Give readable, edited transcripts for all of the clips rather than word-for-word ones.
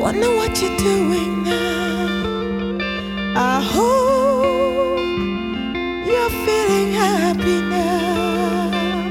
wonder what you're doing now. I hope you're feeling happy now.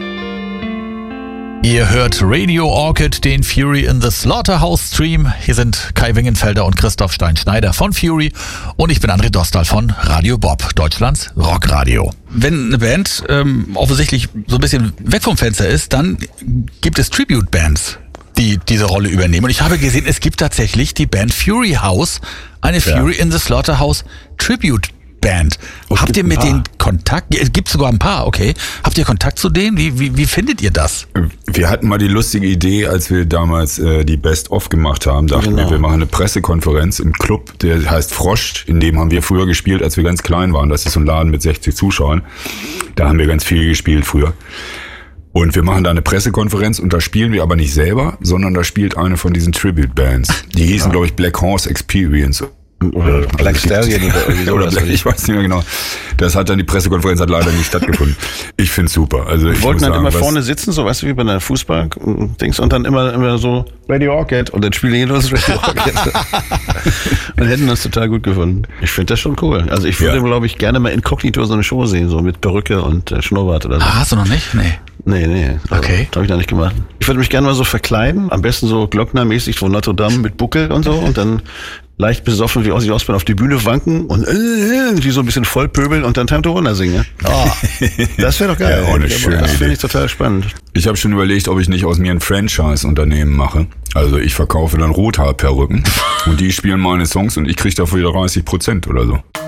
Ihr hört Radio Orchid, den Fury in the Slaughterhouse Stream. Hier sind Kai Wingenfelder und Christoph Stein-Schneider von Fury und ich bin André Dostal von Radio Bob, Deutschlands Rockradio. Wenn eine Band offensichtlich so ein bisschen weg vom Fenster ist, dann gibt es Tribute-Bands, die diese Rolle übernehmen. Und ich habe gesehen, es gibt tatsächlich die Band Fury House, eine Fury in the Slaughterhouse Tribute Band. Habt ihr mit denen Kontakt? Es gibt sogar ein paar, okay. Habt ihr Kontakt zu denen? Wie findet ihr das? Wir hatten mal die lustige Idee, als wir damals die Best-of gemacht haben, dachten wir machen eine Pressekonferenz im Club, der heißt Frosch, in dem haben wir früher gespielt, als wir ganz klein waren. Das ist so ein Laden mit 60 Zuschauern. Da haben wir ganz viel gespielt früher. Und wir machen da eine Pressekonferenz und da spielen wir aber nicht selber, sondern da spielt eine von diesen Tribute-Bands. Die hießen, glaube ich, Black Horse Experience. Oder Black Stallion oder irgendwie oder Black, ich weiß nicht mehr genau. Das hat dann, die Pressekonferenz hat leider nicht stattgefunden. Ich find's super. Also wir wollten dann immer vorne sitzen, so weißt du, wie bei einer Fußball-Dings und dann immer so Radio Orchid und dann spielen wir das Radio Orchid. Und hätten das total gut gefunden. Ich finde das schon cool. Also ich würde, glaube ich, gerne mal inkognito so eine Show sehen, so mit Perücke und Schnurrbart oder so. Ah, hast du noch nicht? Nee. Nee. Okay. Das habe ich noch nicht gemacht. Ich würde mich gerne mal so verkleiden, am besten so Glockner-mäßig von Notre Dame mit Buckel und so und dann leicht besoffen wie Ozzy Osbourne auf die Bühne wanken und irgendwie so ein bisschen vollpöbeln und dann Time to Wonder singen. Oh, das wäre doch geil. Ja, eine schöne das finde Idee. ich total spannend. Ich habe schon überlegt, ob ich nicht aus mir ein Franchise-Unternehmen mache. Also ich verkaufe dann Rothaarperücken und die spielen meine Songs und ich kriege dafür 30% oder so.